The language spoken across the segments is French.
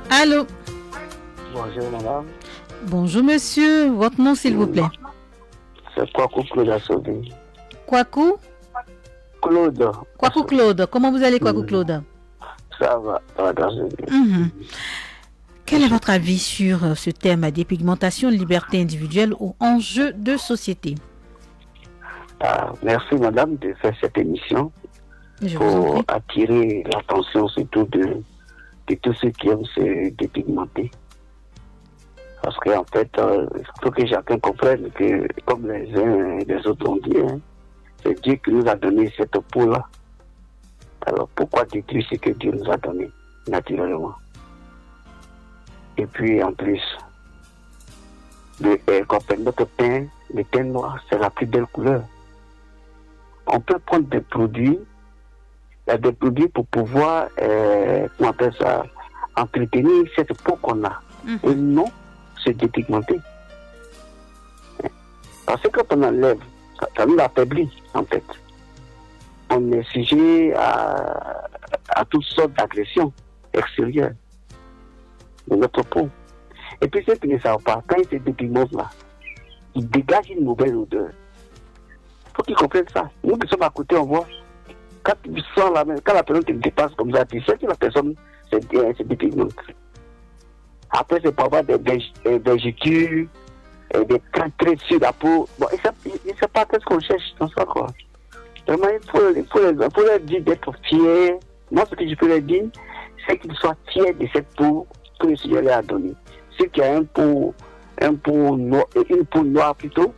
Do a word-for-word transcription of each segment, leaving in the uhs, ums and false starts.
Allô? Bonjour madame. Bonjour monsieur, votre nom s'il vous plaît? C'est Kwaku Claude Assobi. Kwaku? Claude. Kwaku Claude, comment vous allez Kwaku Claude? Ça va, ça va dans une... Mhm. Quel est votre avis sur euh, ce thème, dépigmentation, liberté individuelle ou enjeu de société? Ah, merci madame de faire cette émission Je vous en pour prie. attirer l'attention surtout de, de tous ceux qui aiment se dépigmenter. Parce qu'en fait, euh, il faut que chacun comprenne que, comme les uns et les autres ont dit, hein, c'est Dieu qui nous a donné cette peau-là. Alors pourquoi détruire ce que Dieu nous a donné naturellement? Et puis en plus, le, euh, quand on fait notre teint, le teint noir, c'est la plus belle couleur. On peut prendre des produits, il y a des produits pour pouvoir, euh, comment on appelle ça, entretenir cette peau qu'on a. Mhm. Et non se dépigmenter. Parce que quand on enlève, ça, ça nous affaiblit en fait. On est sujet à, à toutes sortes d'agressions extérieures de notre peau. Et puis ceux qui ne savent pas, quand ils se dépigmentent là, ils dégagent une mauvaise odeur. Il faut qu'ils comprennent ça. Nous qui sommes à côté, on voit. Quand tu sens la même, quand la personne te dépasse comme ça, tu sais que la personne se, se dépigmente. Après, c'est pour avoir des végétures, des traits traits sur la peau. Bon, ils ne savent pas qu'est-ce qu'on cherche dans ça, quoi. Vraiment, il faut, il faut, il faut leur dire d'être fiers. Moi, ce que je peux leur dire, c'est qu'ils soient fiers de cette peau que le Seigneur leur a donnée. Ceux qui ont un peau, un peau noir, une peau noire plutôt,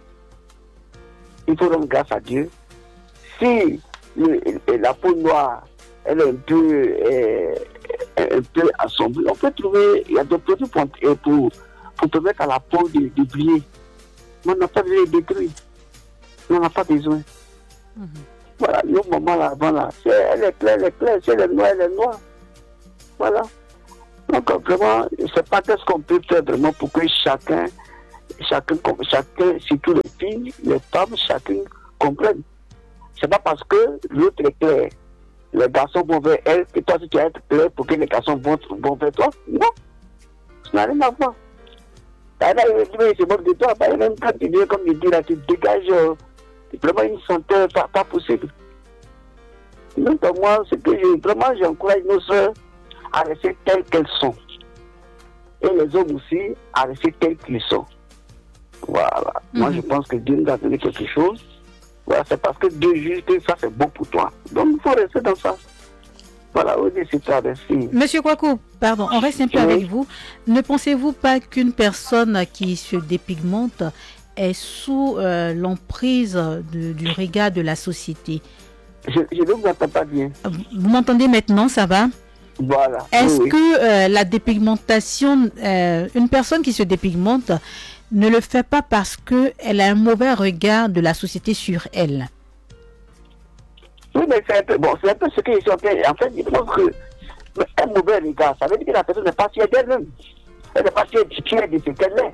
il faut rendre grâce à Dieu. Si le, la peau noire, elle est un peu, euh, un peu assombrie, on peut trouver, il y a des produits pour, pour, pour permettre à la peau de, de briller. Mais on n'a pas besoin de détruire. On n'en a pas besoin. Mm-hmm. Voilà, le moment là, avant là, c'est, elle est claire, elle est claire, c'est elle est noire, elle est noire. Voilà. Donc vraiment, je ne sais pas qu'est-ce qu'on peut faire vraiment pour que chacun, chacun, chacun, surtout les filles, les femmes, chacun comprenne. C'est pas parce que l'autre est clair, les garçons vont vers elle, que toi, si tu vas être clair pour que les garçons vont, vont vers toi. Non, ça n'a rien à voir. Là, il se moque de toi, même quand tu viens, comme il dit là, tu dégages euh, vraiment une senteur pas, pas possible. Donc, moi, c'est que je, vraiment, j'encourage nos soeurs à rester telles qu'elles sont. Et les hommes aussi à rester tels qu'ils sont. Voilà. Mm-hmm. Moi, je pense que Dieu nous a donné quelque chose. Voilà, c'est parce que Dieu juge que ça, c'est bon pour toi. Donc, il faut rester dans ça. Voilà, oui, c'est ça, merci. Monsieur Kwaku, pardon, on reste un peu oui. avec vous. Ne pensez-vous pas qu'une personne qui se dépigmente est sous euh, l'emprise de, du regard de la société? Je, je ne vous entends pas bien. Vous m'entendez maintenant, ça va? Voilà. Est-ce oui, oui. que euh, la dépigmentation, euh, une personne qui se dépigmente ne le fait pas parce qu'elle a un mauvais regard de la société sur elle? Oui, mais c'est un peu, bon, c'est un peu ce que je suis en train. En fait, je pense que un mauvais regard, ça veut dire que la personne n'est pas fière d'elle-même. Elle n'est pas fière de ce qu'elle est.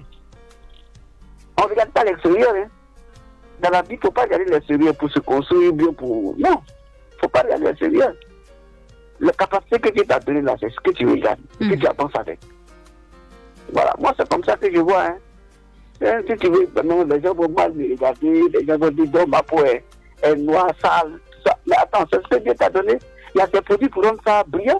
On ne regarde pas l'extérieur. Hein. Dans la vie, il ne faut pas regarder l'extérieur pour se construire bien pour. Non, il ne faut pas regarder l'extérieur. La capacité que Dieu t'a donnée là, c'est ce que tu regardes, ce mmh. que tu avances avec. Voilà, moi c'est comme ça que je vois. Hein. Hein, si tu veux, non, les gens vont mal me regarder, les gens vont dire, donc ma peau est, est noire, sale, tout ça. Mais attends, c'est ce que Dieu t'a donné. Il y a des produits pour rendre ça brillant.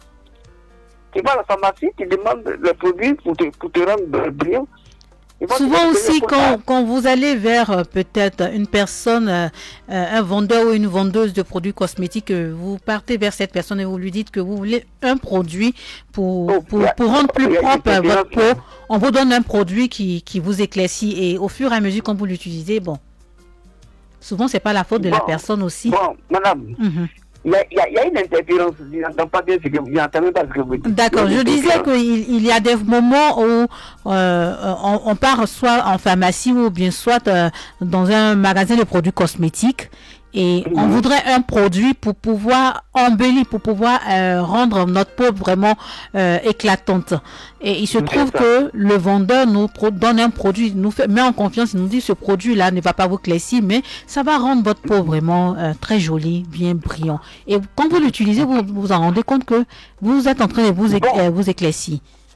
Tu vas à la pharmacie, tu demandes les produits pour te, pour te rendre brillant. Souvent aussi, quand, quand vous allez vers euh, peut-être une personne, euh, un vendeur ou une vendeuse de produits cosmétiques, euh, vous partez vers cette personne et vous lui dites que vous voulez un produit pour, oh, pour, pour rendre plus propre votre peau. On vous donne un produit qui, qui vous éclaircit et au fur et à mesure quand vous l'utilisez, bon, souvent c'est pas la faute de bon, la personne aussi. Bon, madame, mm-hmm. Il y, a, il y a une interférence, je n'entends pas bien ce que vous n'entendez pas ce que vous dites. D'accord, je disais qu'il il y a des moments où euh, on, on part soit en pharmacie ou bien soit euh, dans un magasin de produits cosmétiques et mmh. on voudrait un produit pour pouvoir embellir, pour pouvoir euh, rendre notre peau vraiment euh, éclatante. Et il se trouve que le vendeur nous donne un produit, nous fait, met en confiance, il nous dit ce produit-là ne va pas vous éclaircir, mais ça va rendre votre peau vraiment euh, très jolie, bien brillant. Et quand vous l'utilisez, vous vous en rendez compte que vous êtes en train de vous, éc bon. euh, vous éclaircir.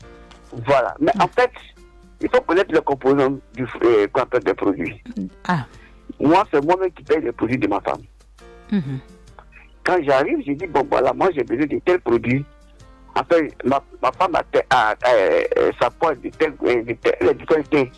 Voilà. Mais en fait, il faut connaître le composant du euh, des produits. Ah. Moi, c'est moi-même qui paye les produits de ma femme. Mm-hmm. Quand j'arrive, je dis, bon, voilà, moi, j'ai besoin de tels produits. En fait, ma, ma femme a, a, a, a sa pointe de tel, de tel, de tel thé.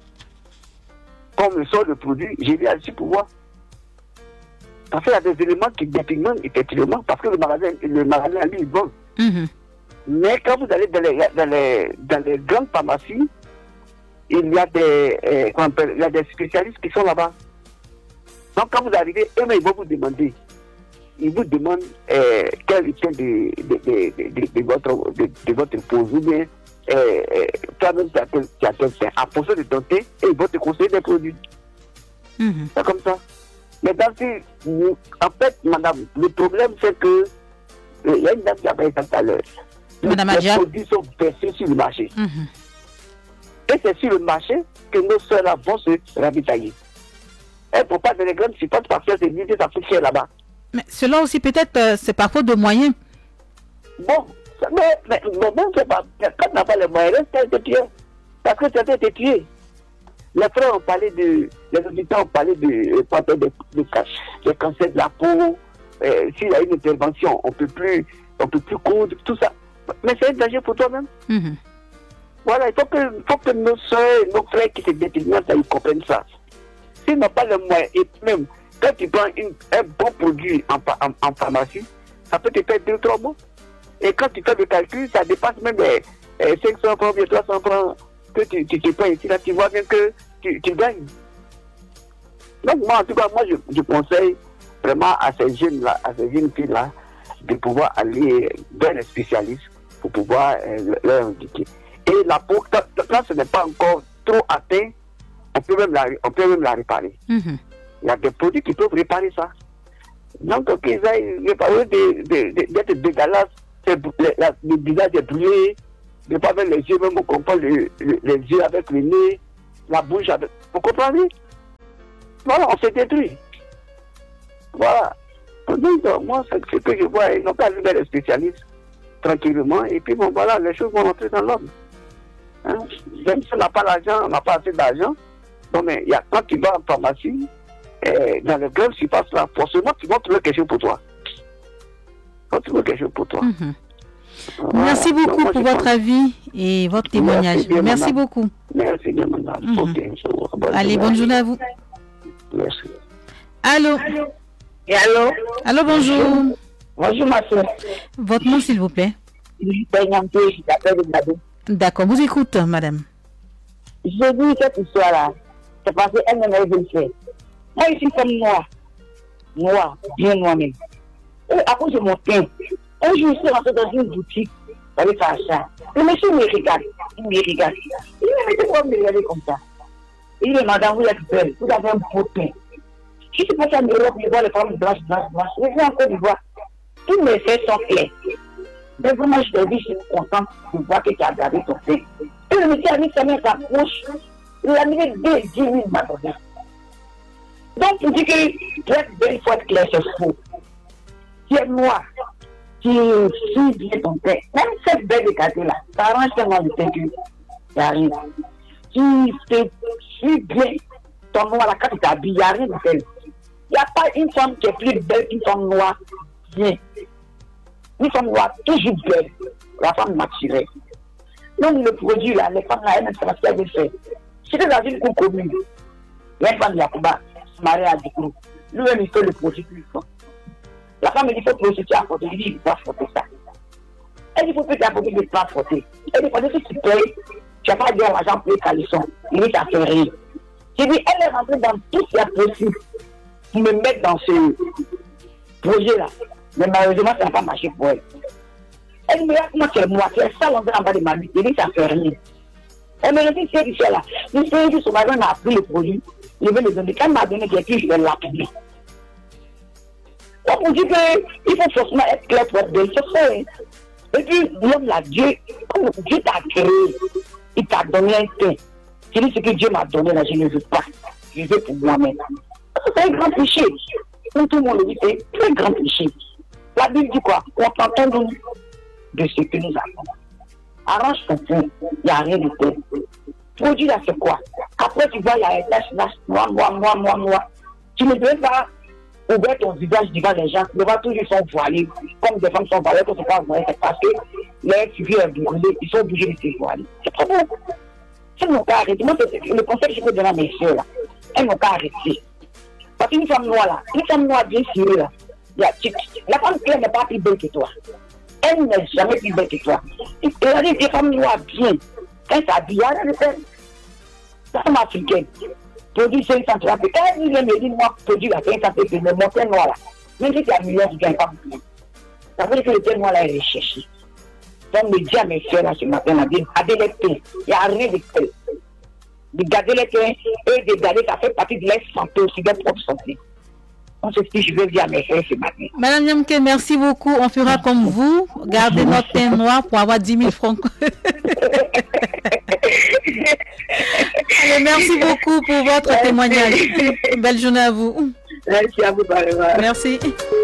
Comme le sort de produit, j'ai dit ainsi pour moi. Parce qu'il y a des éléments qui déterminent effectivement, parce que le magasin, le magasin lui, il bon. Mm-hmm. Mais quand vous allez dans les, dans les, dans les grandes pharmacies, il y a des, euh, comment on appelle, il y a des spécialistes qui sont là-bas. Donc quand vous arrivez, eux, ils vont vous demander. Ils vous demandent euh, quel est de, de, de, de, de, votre, de, de votre pose. Ou bien, euh, euh, toi-même, tu as tel, tu as tel fait. En fonction de ton thé, et ils vont te conseiller des produits. Mm-hmm. C'est comme ça. Mais dans ces, en fait, madame, le problème, c'est que il euh, y a une dame qui a parlé tout à l'heure. Madame Les Adja. produits sont versés sur le marché. Mm-hmm. Et c'est sur le marché que nos soeurs vont se ravitailler. Elles ne font pas de les grandes surfaces parce qu'elles se disent ça fait là-bas. Mais cela aussi, peut-être, euh, c'est par faute de moyens. Bon, mais, mais, mais bon, c'est pas, quand on n'a pas les moyens, c'est de tuer. Parce que certains étaient tués. Les frères ont parlé de, les auditeurs ont parlé de, de, de, de, de cancer de la peau. Euh, s'il y a une intervention, on ne peut plus, on peut plus coudre, tout ça. Mais c'est un danger pour toi-même. Mm-hmm. Voilà, il faut que, faut que nos soeurs, nos frères qui se déterminent, ils comprennent ça. S'ils n'ont pas les moyens, et même quand tu prends une, un bon produit en, en, en pharmacie, ça peut te faire deux ou trois mois. Et quand tu fais le calcul, ça dépasse même les, les cinq cents francs, trois cents francs que tu, tu te prends ici, là, tu vois bien que tu, tu gagnes. Donc moi, en tout cas, moi, je, je conseille vraiment à ces jeunes-là, à ces jeunes filles-là, de pouvoir aller vers les spécialistes pour pouvoir euh, leur indiquer. Et la peau, quand, quand ce n'est pas encore trop atteint, on peut même la, on peut même la réparer. Mm-hmm. Il y a des produits qui peuvent réparer ça. Donc, qu'ils aillent réparer d'être dégueulasses, le visage est brûlé, de ne pas avec les yeux, même on comprend le, le, les yeux avec le nez, la bouche avec. Vous comprenez? Voilà, on se détruit. Voilà. Donc, moi, c'est ce que je vois. Ils n'ont pas vu les spécialistes tranquillement. Et puis, bon, voilà, les choses vont entrer dans l'homme. Hein? Même si on n'a pas l'argent, on n'a pas assez d'argent. Bon, mais y a, quand tu vas en pharmacie, eh, dans le grève, tu passes là, forcément, tu vas trouver quelque chose pour toi. Tu vas trouver quelque chose pour toi. Mm-hmm. Voilà. Merci beaucoup donc, pour votre pense... avis et votre témoignage. Merci, bien, Merci beaucoup. Merci bien, madame. Mm-hmm. Okay, so, bonne Allez, journée. bonne journée à vous. Merci. Allô? Et allô? Allô, bonjour. Bonjour, ma soeur. Votre nom, s'il vous plaît. Je suis Nyamté, je t'appelle de Badou. D'accord, vous écoute, madame. J'ai dit cette histoire-là. C'est parce qu'elle ne m'avait pas fait. Moi, je suis comme moi. Moi, bien moi-même. Et à cause de mon teint, un jour, je suis rentré dans une boutique pour aller faire ça. Le monsieur me regarde. Il me regarde. Il me dit pourquoi me regarder comme ça. Il me dit, madame, vous êtes belle. Vous avez un beau teint. Je suis passé en Europe, je vois les femmes blanches, blanches, blanches. Je viens encore de voir. Tous mes faits sont clairs. Mais vraiment, je te dis, je suis contente de voir que tu as gardé ton teint. Et le monsieur a mis sa main à sa bouche. Il a mis deux dix mille madonnés. Donc, tu dis que tu es belle, il faut être clair, c'est faux. Tu es noir. Tu suis bien ton teint. Même cette belle écartée-là, ça arrange tellement le teint qu'il n'y a rien. Tu te suis bien ton noir, la quand tu t'habilles, il n'y a rien de tel. Il n'y a pas une femme qui est plus belle qu'une femme noire. Bien. Une femme noire, toujours belle. La femme naturelle. Donc, le produit là, les femmes là, elles ne savent pas ce qu'elles veulent faire. C'était dans une commune. Il y a une femme de Yakuba, mariée à Dikourou. Lui-même, il fait le produit plus fort. La femme me dit, il faut prostituer à côté. Il dit, il ne faut pas frotter ça. Elle dit, il faut plus t'apporter de pas frotter. Elle dit, si tu payes, tu n'as pas dit à l'argent pour les caleçons. Il dit, ça fait rien. J'ai dit, elle est rentrée dans tout ce qui est possible pour me mettre dans ce projet-là. Mais malheureusement, ça n'a pas marché pour elle. Elle me dit, comment tu es moi, tu es sale en bas de ma vie. Il dit, ça fait rien. Elle me dit, c'est ici là. Le Seigneur son mari m'a pris le produit. Il veut le donner. Quand il m'a donné quelque chose, je vais l'appeler. On dit qu'il faut forcément être clair pour être belle. C'est ça. Et puis, l'homme là, Dieu, comme Dieu t'a créé, il t'a donné un teint. Tu dis ce que Dieu m'a donné là, je ne veux pas. Je veux pour moi-même. C'est un grand péché. Comme tout le monde le dit, c'est un grand péché. La Bible dit quoi? On t'entend de ce que nous avons. arrange ton point, il n'y a rien de tel. Produit là, c'est quoi? Après, tu vois, il y a un tache, tache, noir, noir, noir, noir, noir. Tu ne peux pas ouvrir ton visage devant les gens, tu devras toujours sont voilés, comme des femmes sont voilées, quand c'est pas voilé, c'est parce que leur figure est brûlée, ils sont obligés de se voiler. C'est trop bon. Elles n'ont pas arrêté. Moi, le conseil que je peux donner à mes soeurs, là, elles n'ont pas arrêté. Parce qu'une femme noire, là, une femme noire bien sûre, là, la, tu, la femme claire n'est pas plus belle que toi. Elle n'est jamais plus belle que toi. Et la des femmes noires bien, quand elle s'habille, elle est belle. La femme africaine, produit cinq cents dollars. Quand elle dit, me dit, moi, produit la cinq cents dollars, mais mon teint noir, là, même si c'est un million, je ne gagne pas beaucoup. Ça veut dire que le teint noir, là, est recherché. Donc, me dit à mes soeurs, là, ce matin, là, de garder les teints. Il n'y a rien de tel. De garder les teints et de garder, ça fait partie de leur santé aussi, de leur propre santé. Donc, c'est ce que je veux dire à mes soeurs ce matin. Madame Nyamke, merci beaucoup. On fera comme vous. Gardez notre teint noir pour avoir dix mille francs. Allez, merci beaucoup pour votre merci. témoignage. Belle journée à vous. Merci à vous, Barema. Merci.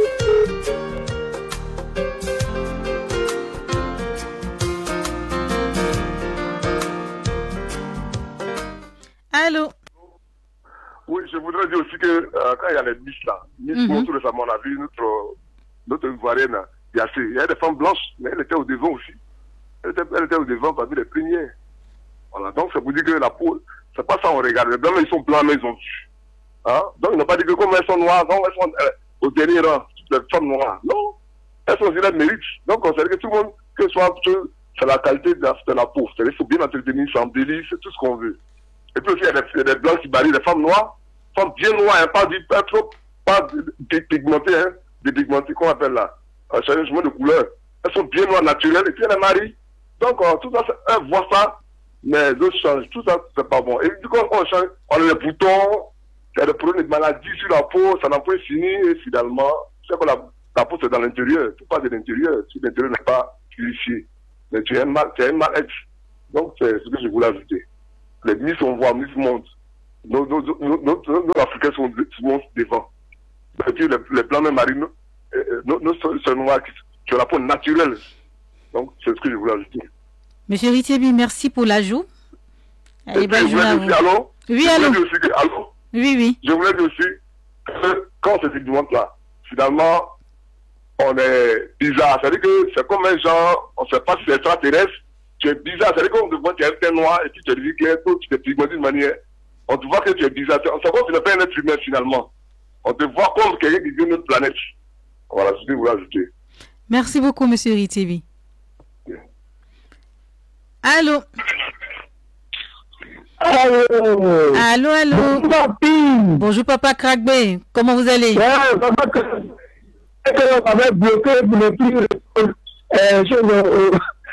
Allô? Oui, je voudrais dire aussi que euh, quand il y a les Miss là, Miss mm-hmm. tout récemment, on a vu notre, notre Ivoirienne, il y, a, il y a des femmes blanches, mais elle était au devant aussi. Elle était, elle était au devant parmi les premières. Voilà, donc ça vous dit que la peau, c'est pas ça on regarde. Les blancs, ils sont blancs, mais ils ont vu. Hein? Donc ils n'ont pas dit que comme elles sont noires, donc elles sont euh, au dernier rang, les femmes noires. Non, elles sont aussi là de mérite. Donc on sait que tout le monde, que ce soit, c'est la qualité de la, de la peau. C'est-à-dire qu'il faut bien entretenir, c'est embellir, c'est tout ce qu'on veut. Et puis aussi, il y a des, il y a des blancs qui barrent, des femmes noires, femmes bien noires, hein, pas, pas trop, pas pigmentées, hein, dépigmentées, qu'on appelle là, un changement de couleur. Elles sont bien noires, naturelles, et puis elles marient. Donc, euh, tout ça, elles voient ça, mais d'autres changent. Tout ça, c'est pas bon. Et du coup, on change, on a des boutons, il y a des problèmes de maladies sur la peau, ça n'a pas fini, et finalement, c'est que la, la peau, c'est dans l'intérieur, tout pas de l'intérieur, si l'intérieur n'est pas purifié. Mais tu es un mal, tu es un mal-être. Donc, c'est ce que je voulais ajouter. Les Miss, on voit Miss Monde. Nos, nos, nos, nos, nos, nos Africains sont, sont devant. Et puis les, les blancs même marines, nos, nos sœurs noires qui, qui ont la peau naturelle. Donc c'est ce que je voulais ajouter. Monsieur Ritiebi, merci pour l'ajout. Allez, bonne journée à vous. Allô? Oui, allô? Que, allô? Oui, oui. Je voulais dire aussi que quand on se dit là, finalement, on est bizarre. C'est-à-dire que c'est comme un genre, on ne sait pas si c'est extraterrestre. Tu es bizarre, c'est-à-dire qu'on te voit que tu es un teint noir et puis tu es dit clair, tu te pigmentes d'une manière. On te voit que tu es bizarre. On sait que tu n'es pas un être humain finalement. On te voit comme quelqu'un qui vient de notre planète. Voilà, c'est ce que je voulais ajouter. Merci beaucoup, monsieur Ritiebi. Yeah. Allô? Allô? Allô, allô? Bonjour, papi. Bonjour, papa Kragbe. Comment vous allez? Ouais, papa, que on avait bloqué pour ne plus. Euh, je, euh,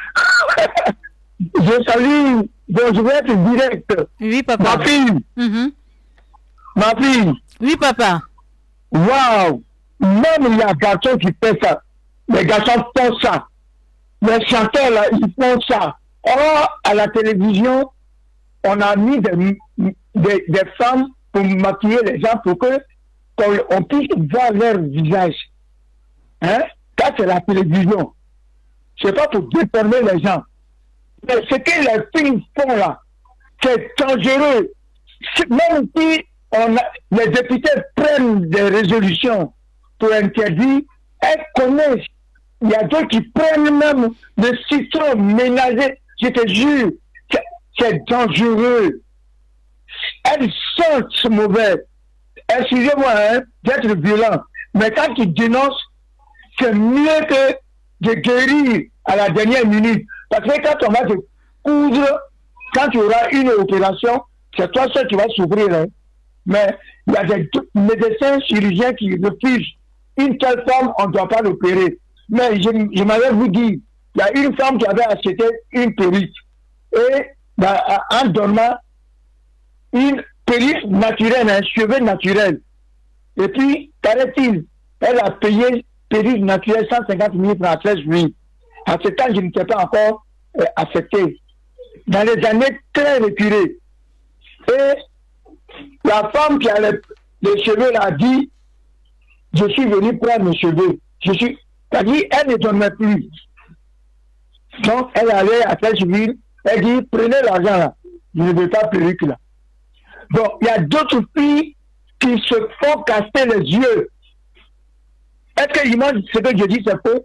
je salue, donc je vais être direct. Oui, papa. Ma fille. Mm-hmm. Ma fille. Oui, papa. Waouh! Même il y a des garçons qui font ça. Les garçons font ça. Les chanteurs, là, ils font ça. Or, à la télévision, on a mis des, des, des femmes pour maquiller les gens pour que qu'on on puisse voir leur visage. Hein? Ça, c'est la télévision. C'est pas pour déformer les gens. Mais ce que les filles font là, c'est dangereux. Même si on a, les députés prennent des résolutions pour interdire, elles connaissent. Il y a d'autres qui prennent même le citron ménagé. Je te jure, c'est, c'est dangereux. Elles sont mauvaises. Excusez-moi hein, d'être violent, mais quand ils dénoncent, c'est mieux que de guérir à la dernière minute. Parce que quand on va te coudre, quand tu auras une opération, c'est toi seul qui vas souffrir. Hein. Mais il y a des médecins, chirurgiens qui refusent. Une telle femme, on ne doit pas l'opérer. Mais je, je m'avais vous dit, il y a une femme qui avait acheté une perruque. Et bah, en dormant, une perruque naturelle, un cheveu naturel. Et puis, paraît-il, elle a payé perruque naturelle cent cinquante mille francs à treize juillet. À ce temps, je n'étais pas encore euh, affecté. Dans les années très reculées. Et la femme qui a les, les cheveux là a dit, je suis venu prendre mes cheveux. Je suis, elle dit, elle ne dormait plus. Donc, elle allait à sa civile, elle dit, prenez l'argent là. Je ne veux pas perruque là. Bon, il y a d'autres filles qui se font casser les yeux. Est-ce que l'image, ce que je dis, c'est faux?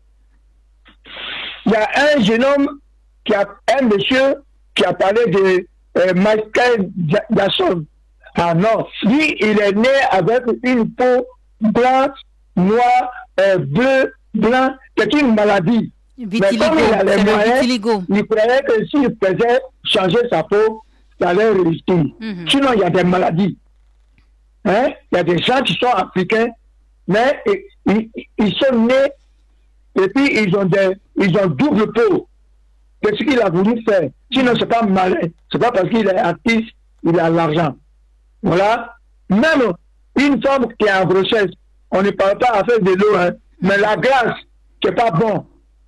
Il y a un jeune homme, qui a, un monsieur, qui a parlé de euh, Michael Jackson. Ah non, lui, il est né avec une peau blanche, noire, euh, bleue, blanc. C'est une maladie. Vitiligo, mais comme il a les moyens, vitiligo. Il croyait que s'il faisait changer sa peau, ça allait réussir. Mm-hmm. Sinon, il y a des maladies. Hein? Il y a des gens qui sont africains, mais ils, ils sont nés et puis ils ont des, ils ont double peau. C'est ce qu'il a voulu faire. Sinon, c'est pas malin. C'est pas parce qu'il est artiste, il a l'argent. Voilà. Même une femme qui est en grossesse, on ne parle pas à faire de l'eau, hein, mais la glace, c'est pas bon.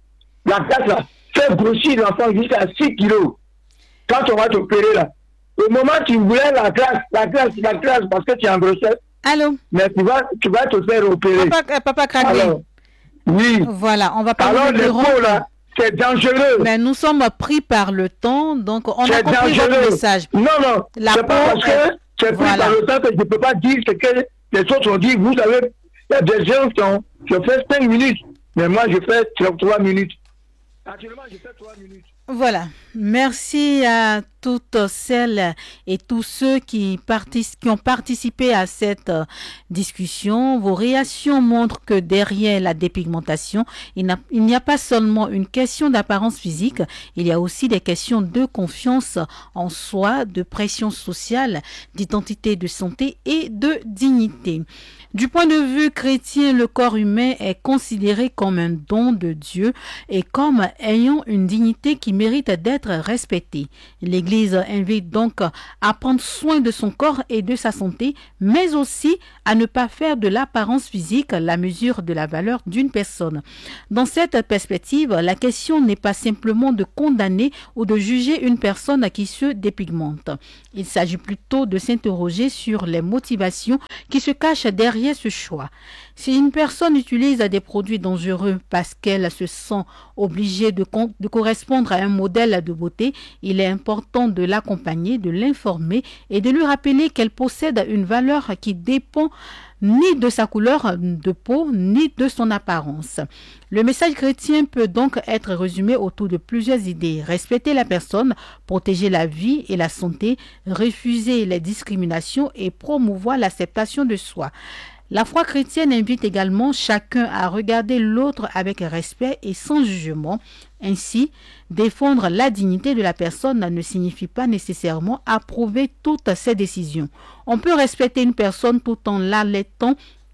La glace, là, fait grossir l'enfant jusqu'à six kilos. Quand on va t'opérer, là, au moment où tu voulais la glace, la glace, la glace, parce que tu es en grossesse. Allô? Mais tu vas, tu vas te faire opérer. Papa, papa Kradé. Alors, oui. Voilà, on va parler Alors, de les peaux, là, c'est dangereux. Mais nous sommes pris par le temps, donc on a compris dangereux. votre message. Non, non, c'est pas parce que c'est pris voilà. par le temps que je ne peux pas dire ce que les autres ont dit. Vous savez, il y a des gens qui ont, qui ont fait cinq minutes, mais moi, je fais trois minutes. Actuellement, je fais trois minutes. Voilà. Merci à toutes celles et tous ceux qui, partic- qui ont participé à cette euh, discussion. Vos réactions montrent que derrière la dépigmentation, il, n'a, il n'y a pas seulement une question d'apparence physique, il y a aussi des questions de confiance en soi, de pression sociale, d'identité de santé et de dignité. Du point de vue chrétien, le corps humain est considéré comme un don de Dieu et comme ayant une dignité qui mérite d'être respectée. L'Église invite donc à prendre soin de son corps et de sa santé, mais aussi à ne pas faire de l'apparence physique la mesure de la valeur d'une personne. Dans cette perspective, la question n'est pas simplement de condamner ou de juger une personne qui se dépigmente. Il s'agit plutôt de s'interroger sur les motivations qui se cachent derrière ce choix. Si une personne utilise des produits dangereux parce qu'elle se sent obligée de, co- de correspondre à un modèle de beauté, il est important de l'accompagner, de l'informer et de lui rappeler qu'elle possède une valeur qui dépend ni de sa couleur de peau, ni de son apparence. Le message chrétien peut donc être résumé autour de plusieurs idées. Respecter la personne, protéger la vie et la santé, refuser les discriminations et promouvoir l'acceptation de soi. La foi chrétienne invite également chacun à regarder l'autre avec respect et sans jugement. Ainsi, défendre la dignité de la personne ne signifie pas nécessairement approuver toutes ses décisions. On peut respecter une personne tout en l'alertant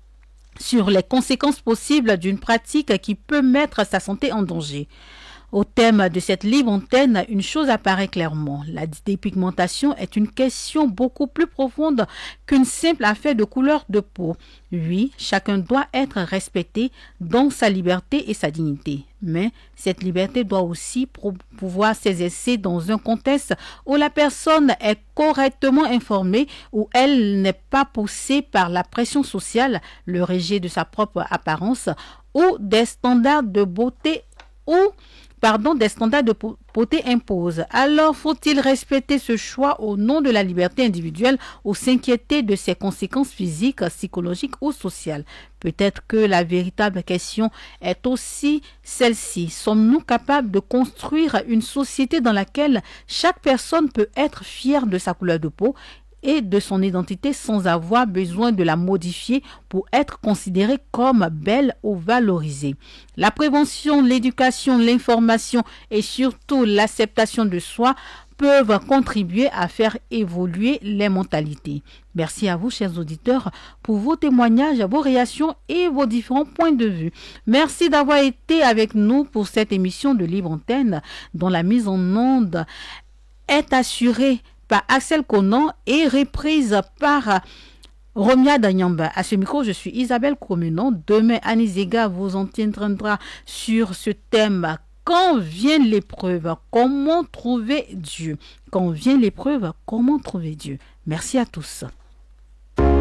sur les conséquences possibles d'une pratique qui peut mettre sa santé en danger. Au thème de cette libre antenne, une chose apparaît clairement. La dépigmentation est une question beaucoup plus profonde qu'une simple affaire de couleur de peau. Oui, chacun doit être respecté dans sa liberté et sa dignité. Mais cette liberté doit aussi pouvoir s'exercer dans un contexte où la personne est correctement informée, où elle n'est pas poussée par la pression sociale, le rejet de sa propre apparence ou des standards de beauté ou Pardon, des standards de beauté imposent. Alors, faut-il respecter ce choix au nom de la liberté individuelle ou s'inquiéter de ses conséquences physiques, psychologiques ou sociales? Peut-être que la véritable question est aussi celle-ci. Sommes-nous capables de construire une société dans laquelle chaque personne peut être fière de sa couleur de peau et de son identité sans avoir besoin de la modifier pour être considérée comme belle ou valorisée? La prévention, l'éducation, l'information et surtout l'acceptation de soi peuvent contribuer à faire évoluer les mentalités. Merci à vous, chers auditeurs, pour vos témoignages, vos réactions et vos différents points de vue. Merci d'avoir été avec nous pour cette émission de Libre Antenne dont la mise en onde est assurée par Axel Conan et reprise par Romia Danyamba. À ce micro, je suis Isabelle Comenon. Demain, Annie Zega vous entretiendra sur ce thème. Quand vient l'épreuve, comment trouver Dieu? Quand vient l'épreuve, comment trouver Dieu? Merci à tous.